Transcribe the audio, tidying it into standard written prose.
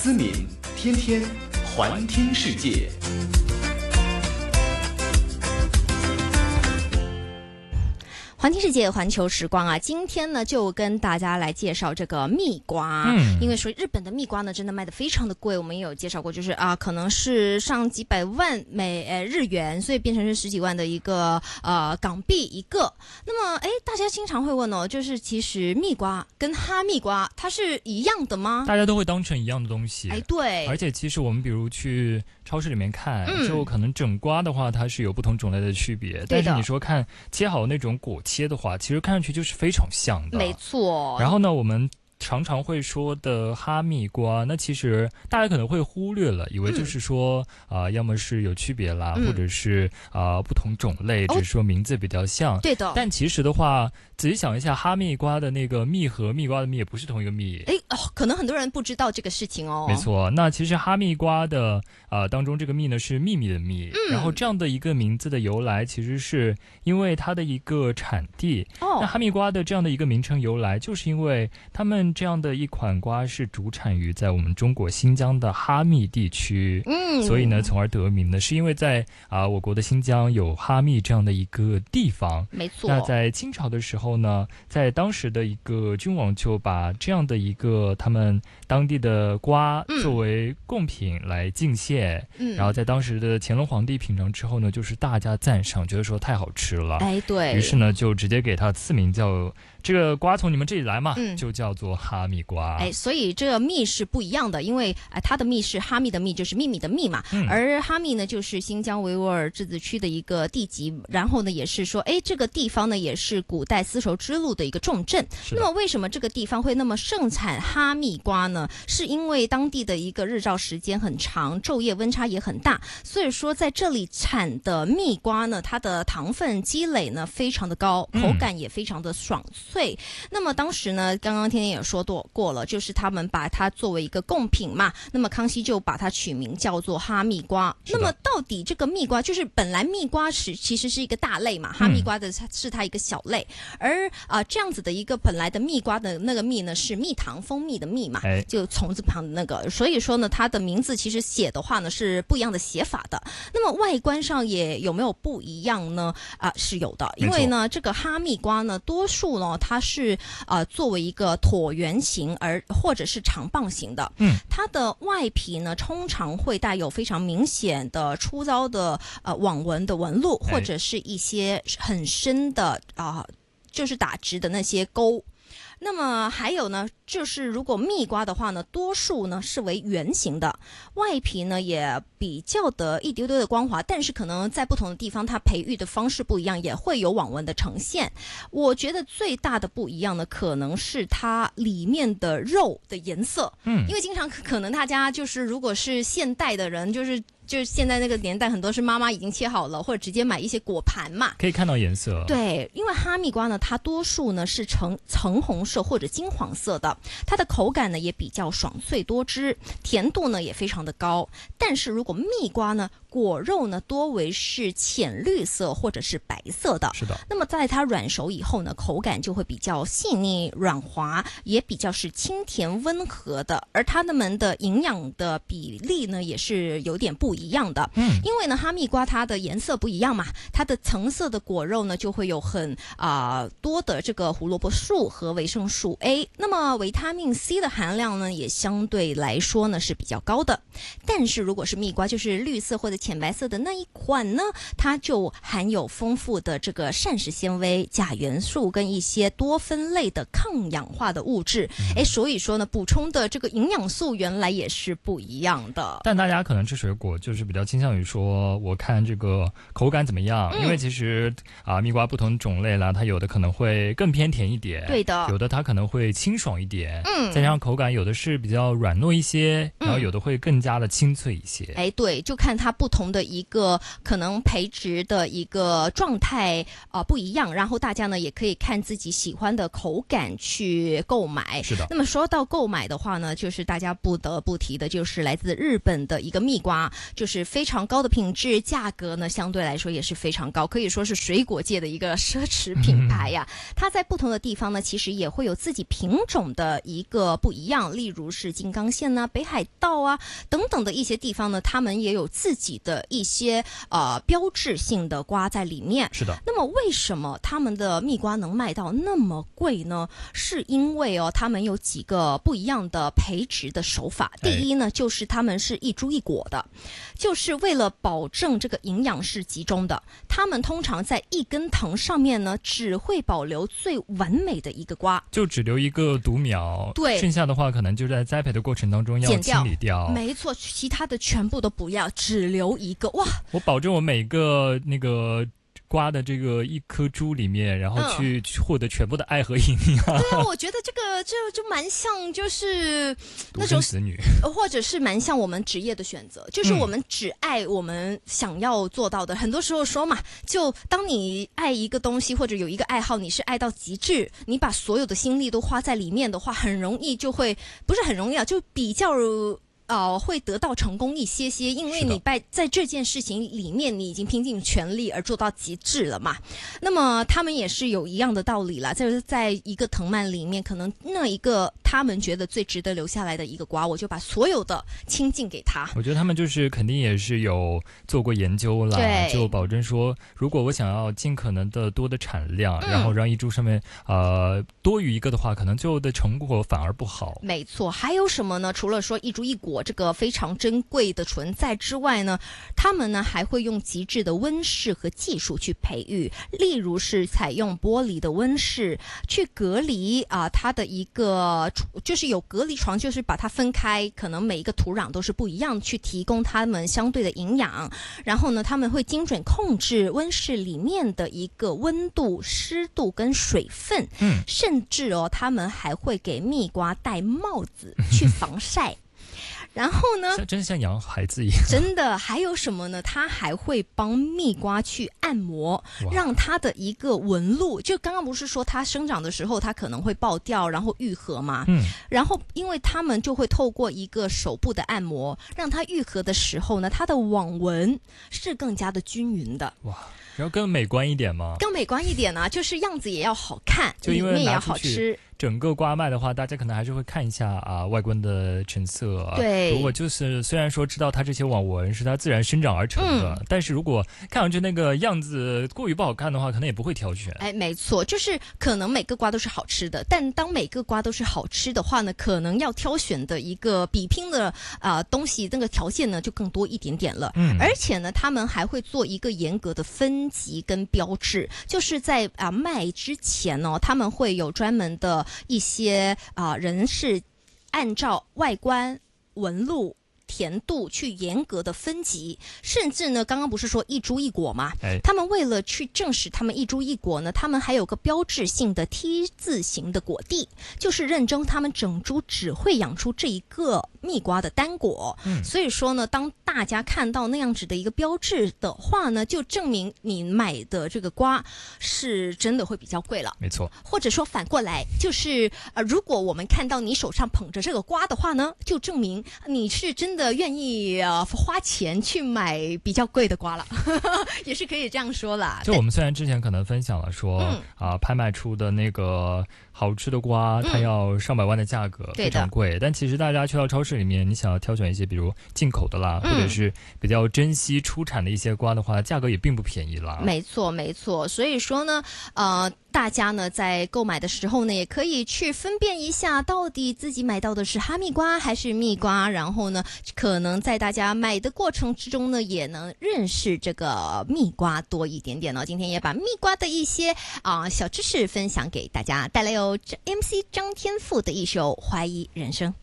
思敏，天天环听世界。 环听世界，环球时光啊！今天呢，就跟大家来介绍这个蜜瓜。因为说日本的蜜瓜呢，真的卖得非常的贵。我们也有介绍过，就是可能是上几百万日元，所以变成是十几万的一个港币一个。那么大家经常会问哦，就是其实蜜瓜跟哈密瓜它是一样的吗？ 大家都会当成一样的东西。 对。 而且其实我们比如去超市里面看，就可能整瓜的话，它是有不同种类的区别。但是你说看切好那种果切的话，其实看上去就是非常像的。 没错。 然后呢，我们常常会说的哈密瓜，那其实大家可能会忽略了，以为就是说要么是有区别啦，或者是不同种类，只是说名字比较像。 对的。 但其实的话，仔细想一下，哈密瓜的那个蜜和蜜瓜的蜜也不是同一个蜜。 可能很多人不知道这个事情哦。 没错，那其实哈密瓜的当中这个蜜呢是秘密的蜜，然后这样的一个名字的由来，其实是因为它的一个产地。那哈密瓜的这样的一个名称由来，就是因为他们这样的一款瓜是主产于在我们中国新疆的哈密地区，所以呢，从而得名的是因为在我国的新疆有哈密这样的一个地方。 没错。 那在清朝的时候呢，在当时的一个君王就把这样的一个他们当地的瓜作为贡品来进献，然后在当时的乾隆皇帝品尝之后呢，就是大加赞赏，觉得说太好吃了。 对。 于是呢，就直接给它赐名叫这个瓜从你们这里来嘛，就叫做哈密瓜。 所以这个蜜是不一样的，因为它的蜜是哈密的蜜，就是秘密的蜜嘛。而哈密呢，就是新疆维吾尔自治区的一个地级，然后呢，也是说，这个地方呢，也是古代丝绸之路的一个重镇。那么为什么这个地方会那么盛产哈密瓜呢？是因为当地的一个日照时间很长，昼夜温差也很大，所以说在这里产的蜜瓜呢，它的糖分积累呢非常的高，口感也非常的爽脆。那么当时呢，刚刚天天也说过了，就是他们把它作为一个贡品嘛，那么康熙就把它取名叫做哈密瓜。那么到底这个蜜瓜，就是本来蜜瓜其实是一个大类嘛，哈密瓜的是它一个小类，而这样子的一个本来的蜜瓜的那个蜜呢是蜜糖蜂蜜的蜜嘛，就虫字旁的那个，所以说呢它的名字其实写的话呢是不一样的写法的。那么外观上也有没有不一样呢？是有的，因为呢这个哈密瓜呢多数呢它是作为一个椭圆形或者是长棒形的，它的外皮呢通常会带有非常明显的粗糙的网纹的纹路，或者是一些很深的就是打直的那些沟。那么还有呢，就是如果蜜瓜的话呢，多数呢是为圆形的，外皮呢也比较的一丢丢的光滑，但是可能在不同的地方它培育的方式不一样，也会有网纹的呈现。我觉得最大的不一样呢，可能是它里面的肉的颜色，因为经常可能大家就是如果是现代的人，就是现在那个年代，很多是妈妈已经切好了，或者直接买一些果盘嘛， 可以看到颜色。 对，因为哈密瓜呢，它多数呢是橙红色或者金黄色的，它的口感呢也比较爽脆多汁，甜度呢也非常的高。但是如果蜜瓜呢，果肉呢多为是浅绿色或者是白色的。 是的。 那么在它软熟以后呢，口感就会比较细腻软滑，也比较是清甜温和的，而它们的营养的比例呢也是有点不一样的。因为呢哈密瓜它的颜色不一样嘛，它的橙色的果肉呢就会有很多的这个胡萝卜素和维生素 A， 那么维他命 C 的含量呢也相对来说呢是比较高的。但是如果是蜜瓜，就是绿色或者浅白色的那一款呢，它就含有丰富的这个膳食纤维、钾元素跟一些多酚类的抗氧化的物质。所以说呢，补充的这个营养素原来也是不一样的。 但大家可能吃水果就是比较倾向于说，我看这个口感怎么样，因为其实蜜瓜不同种类啦，它有的可能会更偏甜一点， 对的， 有的它可能会清爽一点，再加上口感有的是比较软糯一些，然后有的会更加的清脆一些。 对，就看它不同的一个可能培植的一个状态不一样，然后大家呢也可以看自己喜欢的口感去购买。 是的。 那么说到购买的话呢，就是大家不得不提的就是来自日本的一个蜜瓜，就是非常高的品质，价格呢相对来说也是非常高，可以说是水果界的一个奢侈品牌呀。它在不同的地方呢，其实也会有自己品种的一个不一样，例如是金刚县呢、北海道啊等等的一些地方呢，他们也有自己的一些标志性的瓜在里面。 是的。 那么为什么他们的蜜瓜能卖到那么贵呢？是因为他们有几个不一样的培植的手法。第一呢，就是他们是一株一果的，就是为了保证这个营养是集中的，他们通常在一根藤上面呢，只会保留最完美的一个瓜， 就只留一个独苗， 对， 剩下的话可能就在栽培的过程当中要清理掉。 没错，其他的全部都不要，只留一个。哇！ 我保证我每个那个瓜的这个一颗株里面，然后去获得全部的爱和营养。 对啊，我觉得这个就蛮像，就是独生子女， 或者是蛮像我们职业的选择，就是我们只爱我们想要做到的。很多时候说嘛，就当你爱一个东西或者有一个爱好，你是爱到极致，你把所有的心力都花在里面的话，很容易就会不是很容易啊，就比较。会得到成功一些，因为你在这件事情里面，你已经拼尽全力而做到极致了嘛。那么他们也是有一样的道理啦，就是在一个藤蔓里面，可能那一个他们觉得最值得留下来的一个瓜，我就把所有的倾尽给他。 我觉得他们就是肯定也是有做过研究啦，就保证说，如果我想要尽可能的多的产量，然后让一株上面多于一个的话，可能最后的成果反而不好。 没错，还有什么呢？除了说一株一果这个非常珍贵的存在之外呢，他们呢还会用极致的温室和技术去培育，例如是采用玻璃的温室去隔离它的一个就是有隔离床，就是把它分开，可能每一个土壤都是不一样，去提供它们相对的营养。然后呢，他们会精准控制温室里面的一个温度、湿度跟水分，甚至他们还会给蜜瓜戴帽子去防晒。然后呢， 真像养孩子一样。 真的，还有什么呢？他还会帮蜜瓜去按摩，让它的一个纹路，就刚刚不是说它生长的时候它可能会爆掉，然后愈合嘛。然后因为他们就会透过一个手部的按摩，让它愈合的时候呢，它的网纹是更加的均匀的。 哇！然后更美观一点吗？ 更美观一点呢，就是样子也要好看， 就因为里面也要好吃。 整个瓜卖的话，大家可能还是会看一下外观的成色。 对， 如果就是虽然说知道它这些网纹是它自然生长而成的，但是如果看上去那个样子过于不好看的话，可能也不会挑选。 没错，就是可能每个瓜都是好吃的，但当每个瓜都是好吃的话呢，可能要挑选的一个比拼的东西，那个条件呢就更多一点点了。而且呢，他们还会做一个严格的分级跟标志，就是在卖之前呢，他们会有专门的一些人是按照外观、纹路、甜度去严格的分级，甚至呢，刚刚不是说一株一果吗？他们为了去证实他们一株一果呢，他们还有个标志性的 T 字形的果蒂，就是认证他们整株只会养出这一个蜜瓜的单果。所以说呢，当大家看到那样子的一个标志的话呢，就证明你买的这个瓜是真的会比较贵了。 没错。 或者说反过来，就是如果我们看到你手上捧着这个瓜的话呢，就证明你是真的愿意花钱去买比较贵的瓜了，也是可以这样说啦。 就我们虽然之前可能分享了说拍卖出的那个好吃的瓜，它要上百万的价格，非常贵。但其实大家去到超市里面，你想要挑选一些比如进口的啦，或者是比较珍惜出产的一些瓜的话，价格也并不便宜啦。 没错没错，所以说呢大家呢在购买的时候呢，也可以去分辨一下，到底自己买到的是哈密瓜还是蜜瓜，然后呢可能在大家买的过程之中呢，也能认识这个蜜瓜多一点点。今天也把蜜瓜的一些小知识分享给大家，带来有 MC 张天赋的一首《怀疑人生》。